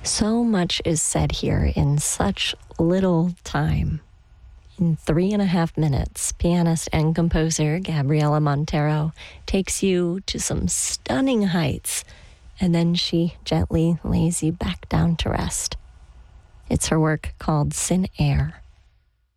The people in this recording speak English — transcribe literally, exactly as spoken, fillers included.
So much is said here in such little time. In three and a half minutes, pianist and composer Gabriela Montero takes you to some stunning heights, and then she gently lays you back down to rest. It's her work called Sin Air.